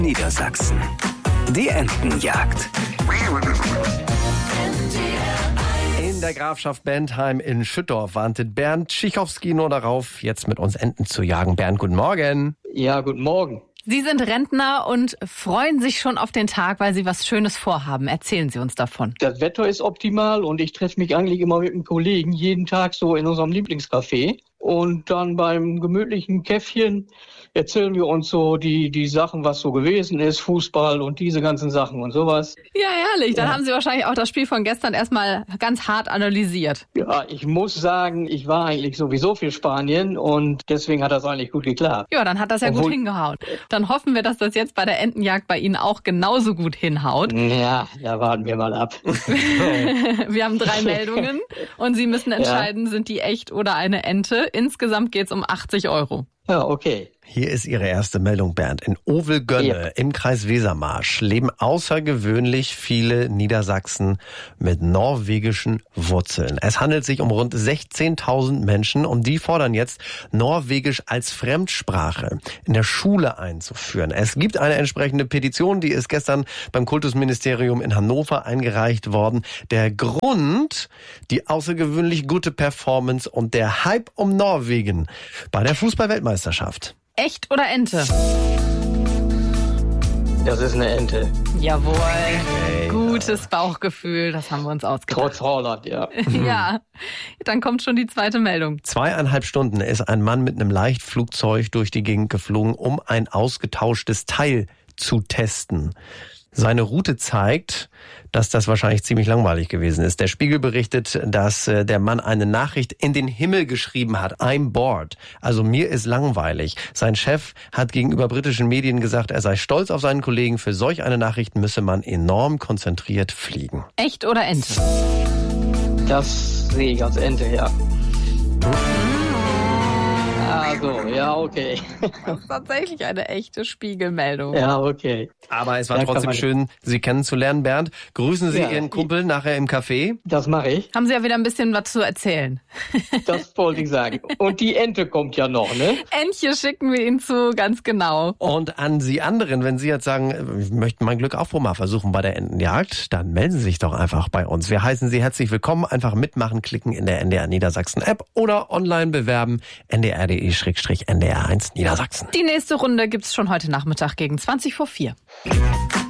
Niedersachsen. Die Entenjagd. In der Grafschaft Bentheim in Schüttorf wartet Bernd Schichowski nur darauf, jetzt mit uns Enten zu jagen. Bernd, guten Morgen. Ja, guten Morgen. Sie sind Rentner und freuen sich schon auf den Tag, weil Sie was Schönes vorhaben. Erzählen Sie uns davon. Das Wetter ist optimal und ich treffe mich eigentlich immer mit einem Kollegen jeden Tag so in unserem Lieblingscafé. Und dann beim gemütlichen Käffchen erzählen wir uns so die Sachen, was so gewesen ist, Fußball und diese ganzen Sachen und sowas. Ja, herrlich. Dann haben Sie wahrscheinlich auch das Spiel von gestern erstmal ganz hart analysiert. Ja, ich muss sagen, ich war eigentlich sowieso für Spanien und deswegen hat das eigentlich gut geklappt. Ja, dann hat das ja gut hingehauen. Dann hoffen wir, dass das jetzt bei der Entenjagd bei Ihnen auch genauso gut hinhaut. Ja, da warten wir mal ab. Wir haben 3 Meldungen und Sie müssen entscheiden, sind die echt oder eine Ente. Insgesamt geht's um 80 €. Ja, okay. Hier ist Ihre erste Meldung, Bernd. In Ovelgönne im Kreis Wesermarsch leben außergewöhnlich viele Niedersachsen mit norwegischen Wurzeln. Es handelt sich um rund 16.000 Menschen und die fordern jetzt, Norwegisch als Fremdsprache in der Schule einzuführen. Es gibt eine entsprechende Petition, die ist gestern beim Kultusministerium in Hannover eingereicht worden. Der Grund, die außergewöhnlich gute Performance und der Hype um Norwegen bei der Fußball-Weltmeisterschaft. Echt oder Ente? Das ist eine Ente. Jawohl. Gutes Bauchgefühl, das haben wir uns ausgedacht. Trotz Holland, ja. Ja, dann kommt schon die zweite Meldung. 2,5 Stunden ist ein Mann mit einem Leichtflugzeug durch die Gegend geflogen, um ein ausgetauschtes Teil zu testen. Seine Route zeigt, dass das wahrscheinlich ziemlich langweilig gewesen ist. Der Spiegel berichtet, dass der Mann eine Nachricht in den Himmel geschrieben hat. I'm bored. Also mir ist langweilig. Sein Chef hat gegenüber britischen Medien gesagt, er sei stolz auf seinen Kollegen. Für solch eine Nachricht müsse man enorm konzentriert fliegen. Echt oder Ente? Das sehe ich als Ente, ja. Also, ja, okay. Das ist tatsächlich eine echte Spiegelmeldung. Ja, okay. Aber es war trotzdem schön, Sie kennenzulernen, Bernd. Grüßen Sie Ihren Kumpel nachher im Café. Das mache ich. Haben Sie ja wieder ein bisschen was zu erzählen. Das wollte ich sagen. Und die Ente kommt ja noch, ne? Entchen schicken wir Ihnen zu, ganz genau. Und an Sie anderen, wenn Sie jetzt sagen, wir möchten mein Glück auch mal versuchen bei der Entenjagd, dann melden Sie sich doch einfach bei uns. Wir heißen Sie herzlich willkommen. Einfach mitmachen, klicken in der NDR Niedersachsen App oder online bewerben, ndr.de/NDR1 Niedersachsen. Die nächste Runde gibt's schon heute Nachmittag gegen 4:20.